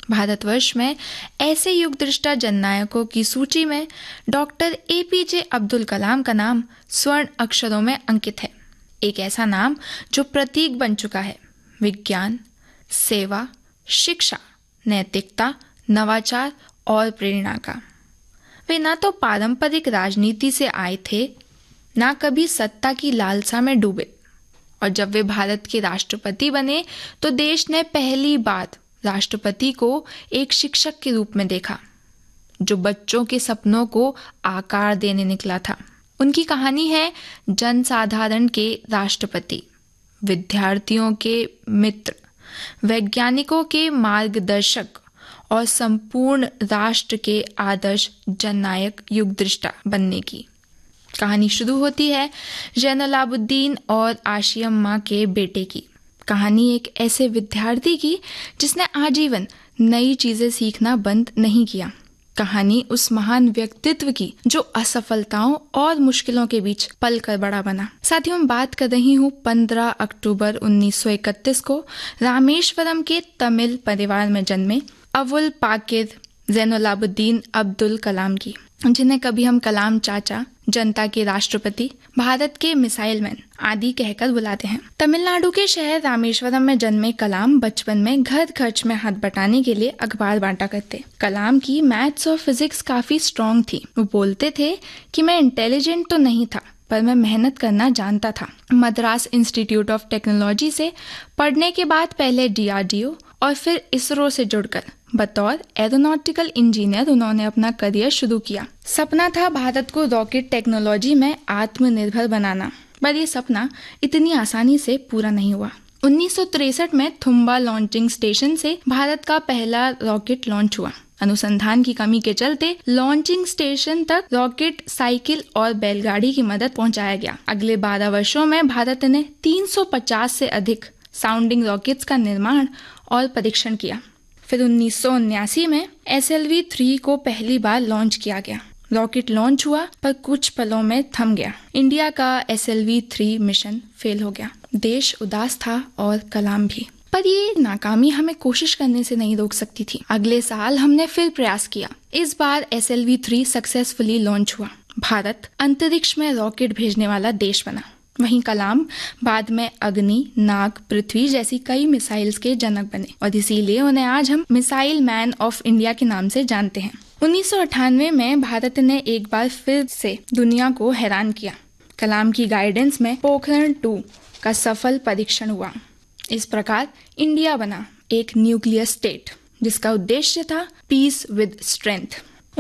भारतवर्ष में ऐसे युग दृष्टा जननायकों की सूची में डॉक्टर एपीजे अब्दुल कलाम का नाम स्वर्ण अक्षरों में अंकित है। एक ऐसा नाम जो प्रतीक बन चुका है विज्ञान, सेवा, शिक्षा, नैतिकता, नवाचार और प्रेरणा का। वे ना तो पारंपरिक राजनीति से आए थे, ना कभी सत्ता की लालसा में डूबे, और जब वे भारत के राष्ट्रपति बने तो देश ने पहली बार राष्ट्रपति को एक शिक्षक के रूप में देखा जो बच्चों के सपनों को आकार देने निकला था। उनकी कहानी है जनसाधारण के राष्ट्रपति, विद्यार्थियों के मित्र, वैज्ञानिकों के मार्गदर्शक और संपूर्ण राष्ट्र के आदर्श जननायक युग दृष्टा बनने की। कहानी शुरू होती है जैनुलाब्दीन और आशियम्मा के बेटे की। कहानी एक ऐसे विद्यार्थी की जिसने आजीवन नई चीजें सीखना बंद नहीं किया। कहानी उस महान व्यक्तित्व की जो असफलताओं और मुश्किलों के बीच पल कर बड़ा बना। साथियों, मैं बात कर रही हूँ 15 अक्टूबर 1931 को रामेश्वरम के तमिल परिवार में जन्मे अवुल पाकिर जैनुलाब्दीन अब्दुल कलाम की, जिन्हें कभी हम कलाम चाचा, जनता के राष्ट्रपति, भारत के मिसाइल मैन आदि कहकर बुलाते हैं। तमिलनाडु के शहर रामेश्वरम में जन्मे कलाम बचपन में घर खर्च में हाथ बटाने के लिए अखबार बांटा करते। कलाम की मैथ्स और फिजिक्स काफी स्ट्रॉन्ग थी। वो बोलते थे कि मैं इंटेलिजेंट तो नहीं था, पर मैं मेहनत करना जानता था। मद्रास इंस्टीट्यूट ऑफ टेक्नोलॉजी से पढ़ने के बाद पहले DRDO और फिर इसरो से जुड़कर बतौर एरोनॉटिकल इंजीनियर उन्होंने अपना करियर शुरू किया। सपना था भारत को रॉकेट टेक्नोलॉजी में आत्मनिर्भर बनाना, पर ये सपना इतनी आसानी से पूरा नहीं हुआ। 1963 में थुम्बा लॉन्चिंग स्टेशन से भारत का पहला रॉकेट लॉन्च हुआ। अनुसंधान की कमी के चलते लॉन्चिंग स्टेशन तक रॉकेट, साइकिल और बैलगाड़ी की मदद पहुंचाया गया। अगले 12 वर्षों में भारत ने 350 से अधिक साउंडिंग रॉकेट्स का निर्माण और परीक्षण किया। फिर 1979 में SLV-3 को पहली बार लॉन्च किया गया। रॉकेट लॉन्च हुआ पर कुछ पलों में थम गया। इंडिया का SLV-3 मिशन फेल हो गया। देश उदास था और कलाम भी। पर ये नाकामी हमें कोशिश करने से नहीं रोक सकती थी। अगले साल हमने फिर प्रयास किया। इस बार SLV-3 सक्सेसफुली लॉन्च हुआ। भारत अंतरिक्ष में रॉकेट भेजने वाला देश बना। वहीं कलाम बाद में अग्नि, नाग, पृथ्वी जैसी कई मिसाइल्स के जनक बने और इसीलिए उन्हें आज हम मिसाइल मैन ऑफ इंडिया के नाम से जानते हैं। 1998 में भारत ने एक बार फिर से दुनिया को हैरान किया। कलाम की गाइडेंस में पोखरण 2 का सफल परीक्षण हुआ। इस प्रकार इंडिया बना एक न्यूक्लियर स्टेट जिसका उद्देश्य था पीस विद स्ट्रेंथ।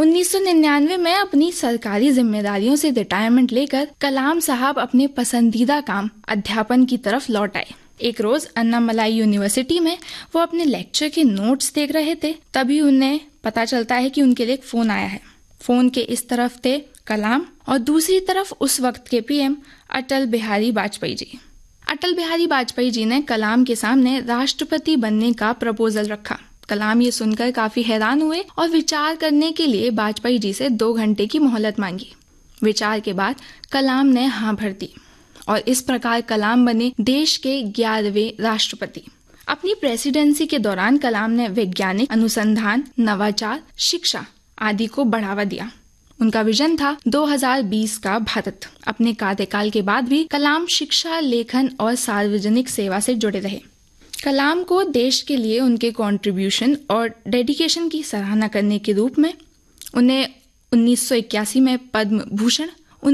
1999 में अपनी सरकारी जिम्मेदारियों से रिटायरमेंट लेकर कलाम साहब अपने पसंदीदा काम अध्यापन की तरफ लौट आए। एक रोज अन्नामलाई यूनिवर्सिटी में वो अपने लेक्चर के नोट्स देख रहे थे, तभी उन्हें पता चलता है कि उनके लिए एक फोन आया है। फोन के इस तरफ थे कलाम और दूसरी तरफ उस वक्त के PM अटल बिहारी वाजपेयी जी। अटल बिहारी वाजपेयी जी ने कलाम के सामने राष्ट्रपति बनने का प्रपोजल रखा। कलाम ये सुनकर काफी हैरान हुए और विचार करने के लिए वाजपेयी जी से 2 घंटे की मोहलत मांगी। विचार के बाद कलाम ने हाँ भर दी और इस प्रकार कलाम बने देश के 11वें राष्ट्रपति। अपनी प्रेसिडेंसी के दौरान कलाम ने वैज्ञानिक अनुसंधान, नवाचार, शिक्षा आदि को बढ़ावा दिया। उनका विजन था 2020 का भारत। अपने कार्यकाल के बाद भी कलाम शिक्षा, लेखन और सार्वजनिक सेवा से जुड़े रहे। कलाम को देश के लिए उनके कंट्रीब्यूशन और डेडिकेशन की सराहना करने के रूप में उन्हें 1981 में पद्म भूषण,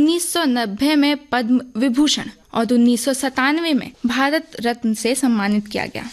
1990 में पद्म विभूषण और 1997 में भारत रत्न से सम्मानित किया गया।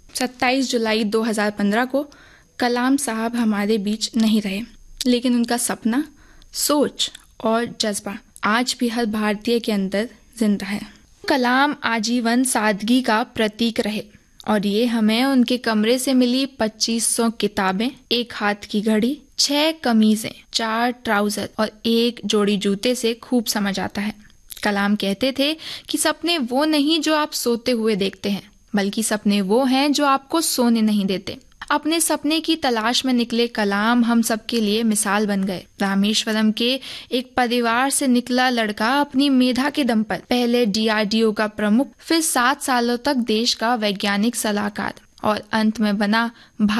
27 जुलाई 2015 को कलाम साहब हमारे बीच नहीं रहे, लेकिन उनका सपना, सोच और जज्बा आज भी हर भारतीय के अंदर जिंदा है। कलाम आजीवन सादगी का प्रतीक रहे और ये हमें उनके कमरे से मिली 2500 किताबें, 1 हाथ की घड़ी, 6 कमीजें, 4 ट्राउजर और 1 जोड़ी जूते से खूब समझ आता है। कलाम कहते थे कि सपने वो नहीं जो आप सोते हुए देखते हैं, बल्कि सपने वो हैं जो आपको सोने नहीं देते। अपने सपने की तलाश में निकले कलाम हम सबके लिए मिसाल बन गए। रामेश्वरम के एक परिवार से निकला लड़का अपनी मेधा के दम पर पहले DRDO का प्रमुख, फिर 7 सालों तक देश का वैज्ञानिक सलाहकार और अंत में बना